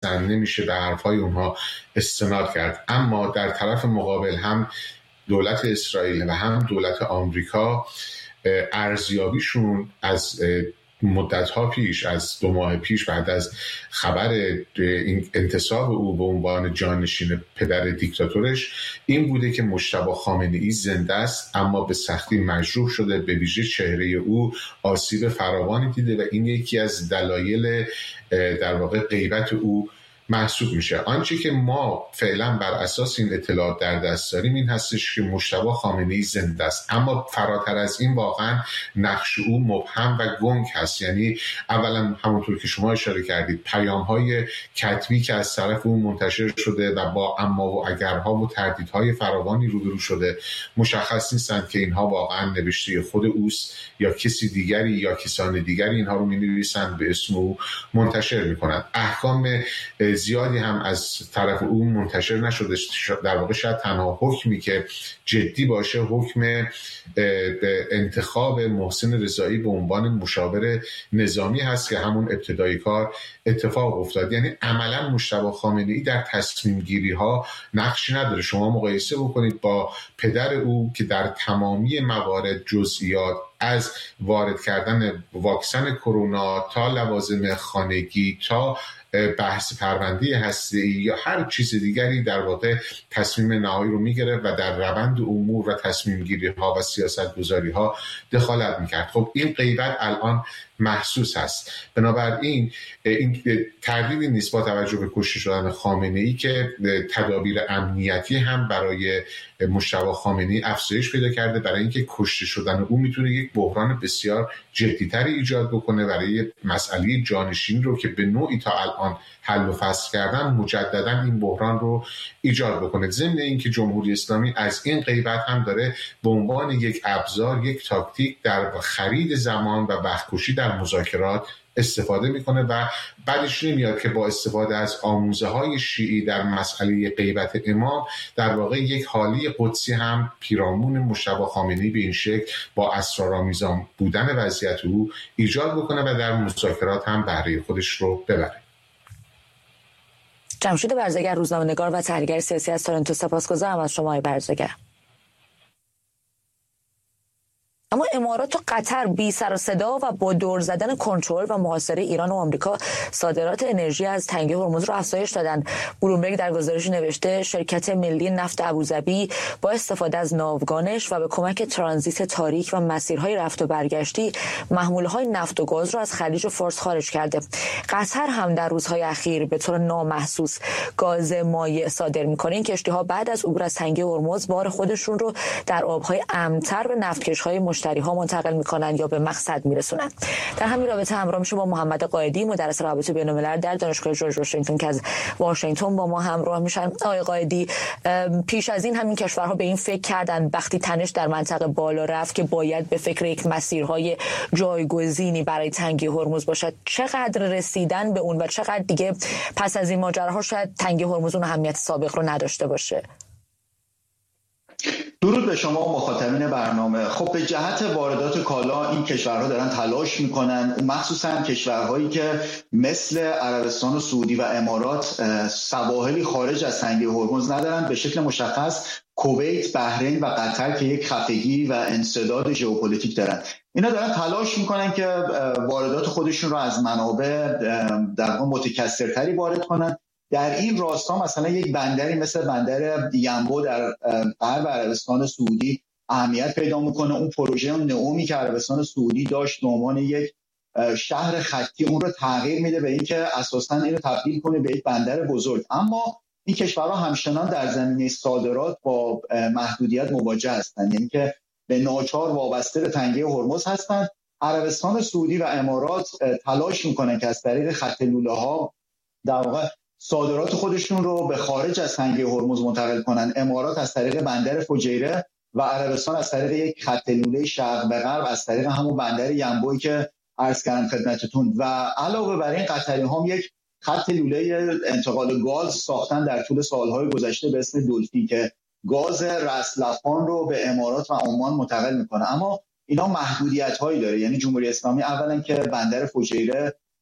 هستند، نمیشه به حرفهای اونها استناد کرد. اما در طرف مقابل هم دولت اسرائیل و هم دولت آمریکا ارزیابیشون از مدت‌ها پیش، از 2 ماه پیش بعد از خبر این انتصاب او به عنوان جانشین پدر دیکتاتورش این بوده که مجتبی خامنه‌ای زنده است اما به سختی مجروح شده، به ویژه چهره او آسیب فراوانی دیده و این یکی از دلایل در واقع غیبت او محسوب میشه. آنچه که ما فعلا بر اساس این اطلاعات در دست داریم این هستش که مجتبی خامنه‌ای زنده است، اما فراتر از این واقعا نقش او مبهم و گنگ هست. یعنی اولا همونطور که شما اشاره کردید پیام‌های کتبی که از طرف او منتشر شده و با اما و اگرها و تردیدهای فراوانی روبرو شده، مشخص نیستند که اینها واقعا نوشته خود اوست یا کسی دیگری یا کسان دیگری اینها رو می‌نویسند به اسم او منتشر می‌کنند. احکام زیادی هم از طرف او منتشر نشده. در واقع شاید تنها حکمی که جدی باشه حکم به انتخاب محسن رضایی به عنوان مشاور نظامی هست که همون ابتدای کار اتفاق افتاد. یعنی عملا مجتبی خامنه‌ای در تصمیم گیری ها نقشی نداره. شما مقایسه بکنید با پدر او که در تمامی موارد جزئیات از وارد کردن واکسن کرونا تا لوازم خانگی تا بحث پرونده هسته‌ای یا هر چیز دیگری در واقع تصمیم نهایی رو میگیره و در روند امور و تصمیم گیری ها و سیاست گذاری ها دخالت میکرد. خب این غیبت الان محسوس هست. بنابراین این تردیدی نیست با توجه به کشته شدن خامنه‌ای که تدابیر امنیتی هم برای مجتبی خامنه‌ای افزایش پیدا کرده، برای اینکه کشته شدن او میتونه یک بحران بسیار جدی‌تری ایجاد بکنه برای مسئله جانشینی رو که به نوعی تا الان حل و فصل کردن مجددا این بحران رو ایجاد بکنه. ضمن اینکه جمهوری اسلامی از این غیبت هم داره به عنوان یک ابزار، یک تاکتیک در خرید زمان و وقت‌کشی در مذاکرات استفاده میکنه و بعدش نمیاد که با استفاده از آموزه‌های شیعی در مسئله غیبت امام در واقع یک حالی قدسی هم پیرامون مجتبی خامنه‌ای به این شکل با اسرارآمیزان بودن وضعیت او ایجاد بکنه و در مذاکرات هم بهره خودش رو ببره. جمشید برزگر، روزنامه‌نگار و تحلیلگر سیاسی از تورنتو، سپاسگزارم از شما آقای برزگر. اما امارات و قطر بی سر و صدا و با دور زدن کنترل و محاصره ایران و آمریکا صادرات انرژی از تنگه هرمز رو افزایش دادن. بلومبرگ در گزارشی نوشته شرکت ملی نفت ابوظبی با استفاده از ناوگانش و به کمک ترانزیت تاریک و مسیرهای رفت و برگشتی محمولهای نفت و گاز رو از خلیج فارس خارج کرده. قطر هم در روزهای اخیر به طور نامحسوس گاز مایع صادر می‌کنه. این کشتی‌ها بعد از عبور از تنگه هرمز بار خودشون رو در آب‌های امن‌تر به نفتکش‌های مشتری‌ها منتقل می‌کنن یا به مقصد می‌رسونن. در همین رابطه همراه میشم با محمد قائدی، مدرس روابط بین‌الملل در دانشگاه جورج واشنگتن که از واشنگتن با ما همراه میشن. آقای قائدی، پیش از این همین کشورها به این فکر کردن وقتی تنش در منطقه بالا رفت که باید به فکر یک مسیرهای جایگزینی برای تنگه هرمز باشد. چقدر رسیدن به اون و چقدر دیگه پس از این ماجراها شاید تنگه هرمز اون اهمیت سابق رو نداشته باشه؟ درود به شما و مخاطبین برنامه. خب به جهت واردات کالا این کشورها دارن تلاش میکنن، مخصوصا کشورهایی که مثل عربستان و سعودی و امارات سواحلی خارج از تنگه هرمز ندارن، به شکل مشخص کویت، بحرین و قطر که یک خفگی و انسداد ژئوپلیتیک دارن. اینا دارن تلاش میکنن که واردات خودشون رو از منابع در واقع متکثرتری وارد کنن. در این راستا مثلا یک بندری مثل بندر ینبو در غرب عربستان سعودی اهمیت پیدا میکنه. اون پروژه نئومی که عربستان سعودی داشت به عنوان یک شهر خطی اون رو تغییر میده به اینکه اساساً اینو تبدیل کنه به یک بندر بزرگ. اما این کشورها همچنان در زمینه صادرات با محدودیت مواجه هستند، یعنی که به ناچار وابسته به تنگه هرمز هستند. عربستان سعودی و امارات تلاش میکنن که از طریق خط لوله‌ها در واقع صادرات خودشون رو به خارج از تنگه هرمز منتقل کنن. امارات از طریق بندر فجیره و عربستان از طریق یک خط لوله شرق به غرب از طریق همون بندر ینبویی که عرض کردم خدمتتون. و علاوه بر این قطری هم یک خط لوله انتقال گاز ساختن در طول سالهای گذشته به اسم دولفی که گاز رأس لفان رو به امارات و عمان منتقل میکنه. اما اینا محدودیت‌هایی داره. یعنی جمهوری اسلامی اولا که بندر فجیره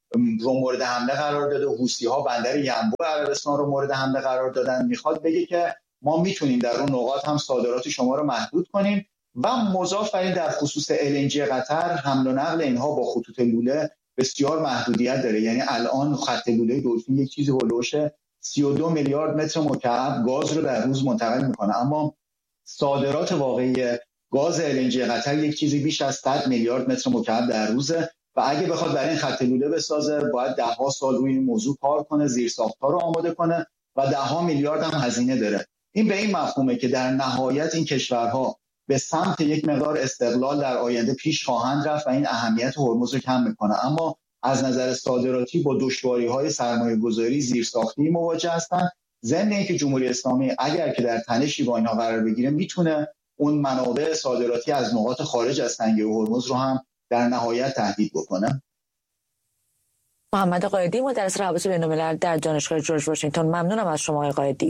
رو مورد حمله قرار داده، حوثی‌ها بندر ینبوع عربستان رو مورد حمله قرار دادن. میخواد بگه که ما میتونیم در اون نقاط هم صادرات شما رو محدود کنیم و مضاف بر این در خصوص LNG قطر حمل و نقل اینها با خطوط لوله بسیار محدودیت داره. یعنی الان خط لوله دلفین یک چیزی هولوش 32 میلیارد متر مکعب گاز رو در روز منتقل میکنه، اما صادرات واقعی گاز LNG قطر یک چیزی بیش از 100 میلیارد متر مکعب در روزه و اگه بخواد برای این خط لوله بسازه باید 10 سال روی این موضوع کار کنه، زیرساخت‌ها رو آماده کنه و 10 میلیارد هم هزینه داره. این به این مفهومه که در نهایت این کشورها به سمت یک مقدار استقلال در آینده پیش خواهند رفت و این اهمیت هرمز رو کم میکنه، اما از نظر صادراتی با دشواری‌های سرمایه‌گذاری زیرساختی مواجه هستند. ضمن اینکه جمهوری اسلامی اگر که در تنشی با اینها قرار بگیره میتونه اون منابع صادراتی از نقاط خارج از تنگه هرمز رو هم در نهایت تهدید بکنه. محمد قائدی، مدرس روابط بین‌الملل در دانشگاه جورج واشنگتن، ممنونم از شما آقای قائدی.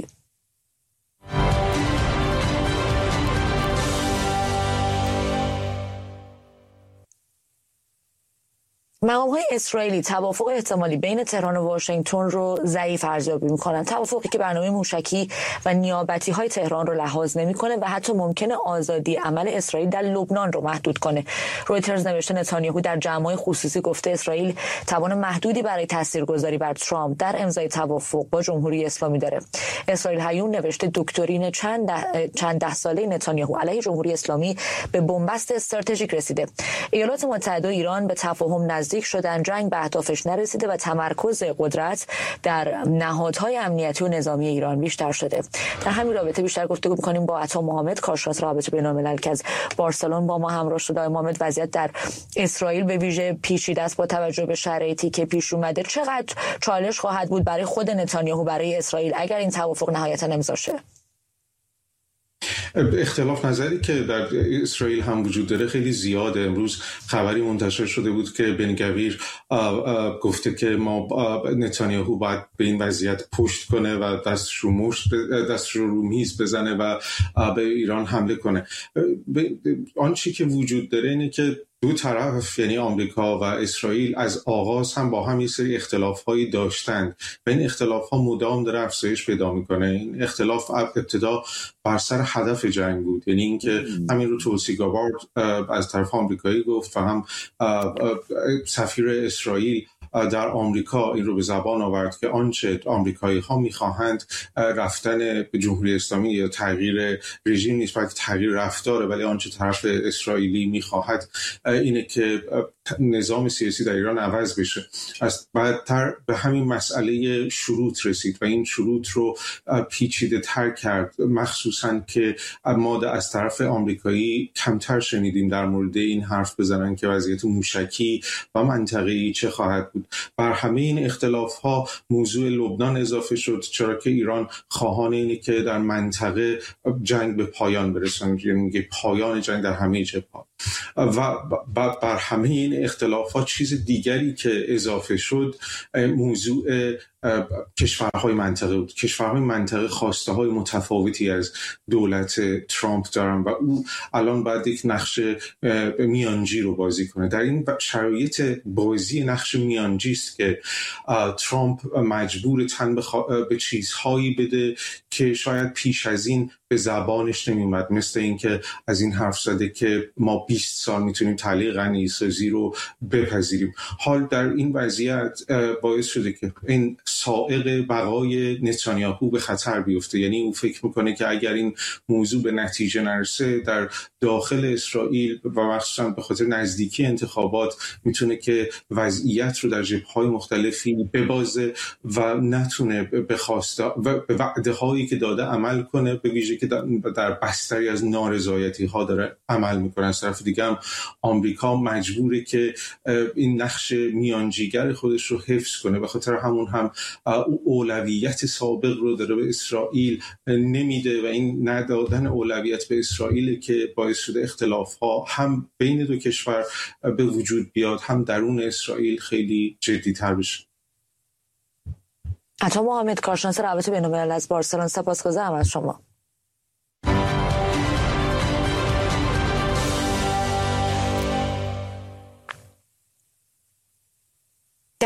مقام‌های اسرائیلی توافق احتمالی بین تهران و واشنگتن رو ضعیف ارزیابی می‌کنند. توافقی که برنامه موشکی و نیابتی‌های تهران رو لحاظ نمی‌کنه و حتی ممکنه آزادی عمل اسرائیل در لبنان رو محدود کنه. رویترز نوشته نتانیاهو در جمع‌های خصوصی گفته اسرائیل توان محدودی برای تاثیرگذاری بر ترامپ در امضای توافق با جمهوری اسلامی داره. اسرائیل هیون نوشته دکترین چند ده ساله نتانیاهو علیه جمهوری اسلامی به بنبست استراتژیک رسیده. ایالات متحده و ایران به تفاهم نزدیک شدن، جنگ به اهدافش نرسیده و تمرکز قدرت در نهادهای امنیتی و نظامی ایران بیشتر شده. در همین رابطه بیشتر گفتگو می‌کنیم با عطا محمد، کارشناس روابط بین‌الملل که از بارسلون با ما همراه شده. آقای محمد، وضعیت در اسرائیل به ویژه پیچیده است با توجه به شرایطی که پیش اومده. چقدر چالش خواهد بود برای خود نتانیاهو، برای اسرائیل اگر این توافق نهایتاً امضا شه؟ اختلاف نظری که در اسرائیل هم وجود داره خیلی زیاده. امروز خبری منتشر شده بود که بن گویر گفته که ما نتانیاهو باید به این وضعیت پشت کنه و دستش رو میز بزنه و به ایران حمله کنه. آنچه که وجود داره اینه که دو طرف، یعنی آمریکا و اسرائیل، از آغاز هم با هم یه سری اختلاف‌هایی داشتند و این اختلاف‌ها مدام داره افزایش پیدا می‌کنه. این اختلاف ابتدا بر سر هدف جنگ بود، یعنی اینکه همین رو توسی گابارد از طرف آمریکایی گفت و هم سفیر اسرائیل در آمریکا این رو به زبان آورد که آنچه آمریکایی‌ها می‌خواهند رفتن به جمهوری اسلامی یا تغییر رژیم نیست، بلکه تغییر رفتاره، ولی آنچه طرف اسرائیلی می‌خواهد اینه که نظام سیاسی در ایران عوض بشه. از بعدتر به همین مسئله شروط رسید و این شروط رو پیچیده تر کرد، مخصوصاً که ما از طرف آمریکایی کمتر شنیدیم در مورد این حرف بزنن که وضعیت موشکی و منطقه‌ای چه خواهد بود. بر همه این اختلاف‌ها موضوع لبنان اضافه شد، چرا که ایران خواهان اینه که در منطقه جنگ به پایان برسه، یعنی پایان جنگ در همه جبهه‌ها. و بر همه این اختلافات چیز دیگری که اضافه شد موضوع کشورهای منطقه بود. کشورهای منطقه خواسته های متفاوتی از دولت ترامپ دارن و او الان باید یک نقش میانجی رو بازی کنه. در این شرایط بازی نقش میانجی است که ترامپ مجبور تن به چیزهایی بده که شاید پیش از این به زبانش نمیومد، مثل اینکه از این حرف زده که ما 20 سال میتونیم تعلیق غنی‌سازی رو بپذیریم. حال در این وضعیت باعث شده که این سائق بقای نتانیاهو به خطر بیفته. یعنی او فکر میکنه که اگر این موضوع به نتیجه نرسه در داخل اسرائیل و مخصوصا به خاطر نزدیکی انتخابات میتونه که وضعیت رو در جبهه‌های مختلفی ببازه و نتونه به خواسته و به وعده هایی که داده عمل کنه، به ویژه که در بستری از نارضایتی ها داره عمل میکنه. از طرف دیگه هم آمریکا مجبوره که این نقش میانجیگر خودش رو حفظ کنه، به خاطر همون هم اولویت سابق رو داره به اسرائیل نمیده و این ندادن اولویت به اسرائیل که باعث شده اختلاف ها هم بین دو کشور به وجود بیاد، هم درون اسرائیل خیلی جدی‌تر بشه. عطا محمد، کارشناس روابط بین‌الملل از بارسلون، سپاسگزارم از شما.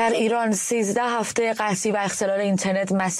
در ایران 13 هفته قحطی و اختلال اینترنت